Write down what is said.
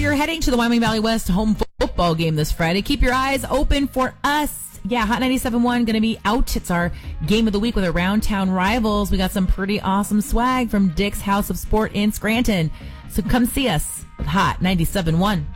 you're heading to the Wyoming Valley West home football game this Friday, keep your eyes open for us. Yeah, Hot 97.1 going to be out. It's our game of the week with our Round Town rivals. We got some pretty awesome swag from Dick's House of Sport in Scranton. So come see us with Hot 97.1.